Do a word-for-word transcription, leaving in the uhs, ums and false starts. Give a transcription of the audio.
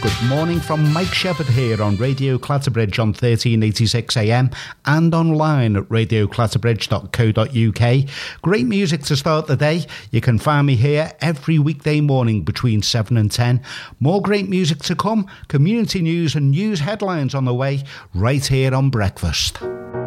Good morning from Mike Shepherd here on Radio Clatterbridge on thirteen eighty-six A M and online at radio clatterbridge dot co dot U K. Great music to start the day. You can find me here every weekday morning between seven and ten. More great music to come, community news and news headlines on the way, right here on Breakfast.